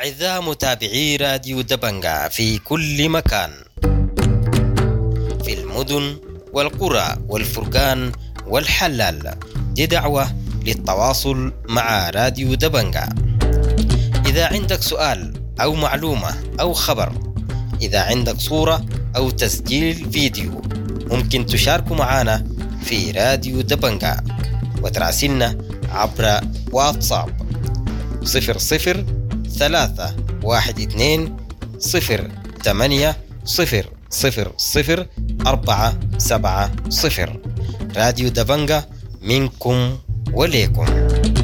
أعزائي متابعي راديو دبنجا في كل مكان، في المدن والقرى والفرقان والحلال، دي دعوة للتواصل مع راديو دبنجا. إذا عندك سؤال أو معلومة أو خبر، إذا عندك صورة أو تسجيل فيديو، ممكن تشاركوا معنا في راديو دبنجا وتراسلنا عبر واتساب 00321208000470. راديو دبنجا منكم وليكم.